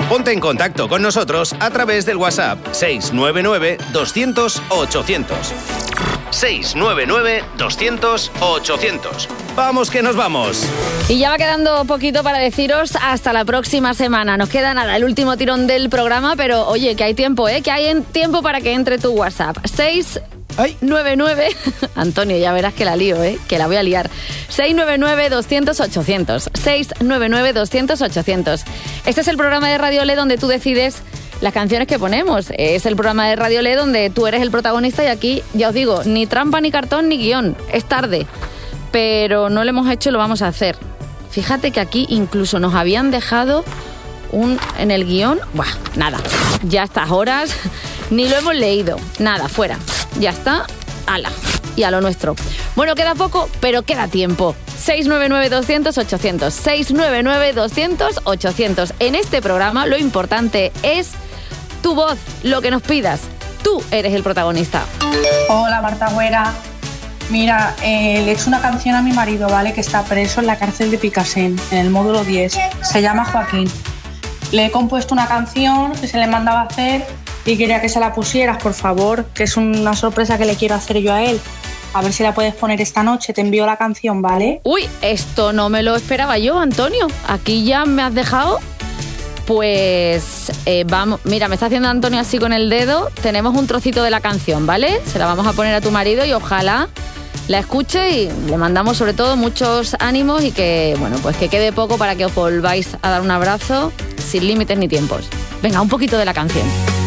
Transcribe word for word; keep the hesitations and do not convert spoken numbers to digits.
Ponte en contacto con nosotros a través del WhatsApp seis nueve nueve doscientos ochocientos. seis nueve nueve doscientos ochocientos. ¡Vamos que nos vamos! Y ya va quedando poquito para deciros hasta la próxima semana. Nos queda nada, el último tirón del programa, pero oye, que hay tiempo, ¿eh? Que hay en tiempo para que entre tu WhatsApp. seis nueve nueve Antonio, ya verás que la lío, ¿eh? Que la voy a liar. seis nueve nueve doscientos ochocientos. seis nueve nueve doscientos ochocientos. Este es el programa de Radio Le donde tú decides las canciones que ponemos. Es el programa de Radio Le donde tú eres el protagonista y aquí, ya os digo, ni trampa, ni cartón, ni guión. Es tarde, pero no lo hemos hecho y lo vamos a hacer. Fíjate que aquí incluso nos habían dejado un en el guión. Buah, nada. Ya a estas horas ni lo hemos leído. Nada, fuera. Ya está. Ala. Y a lo nuestro. Bueno, queda poco, pero queda tiempo. seis nueve nueve doscientos ochocientos. seis nueve nueve doscientos ochocientos. En este programa lo importante es tu voz, lo que nos pidas. Tú eres el protagonista. Hola, Marta Güera. Mira, eh, le he hecho una canción a mi marido, ¿vale? Que está preso en la cárcel de Picassent, en el módulo diez. Se llama Joaquín. Le he compuesto una canción que se le mandaba a hacer y quería que se la pusieras, por favor, que es una sorpresa que le quiero hacer yo a él. A ver si la puedes poner esta noche. Te envío la canción, ¿vale? Uy, esto no me lo esperaba yo, Antonio. Aquí ya me has dejado. Pues eh, vamos, mira, me está haciendo Antonio así con el dedo. Tenemos un trocito de la canción, ¿vale? Se la vamos a poner a tu marido y ojalá la escuche y le mandamos sobre todo muchos ánimos y que, bueno, pues que quede poco para que os volváis a dar un abrazo sin límites ni tiempos. Venga, un poquito de la canción.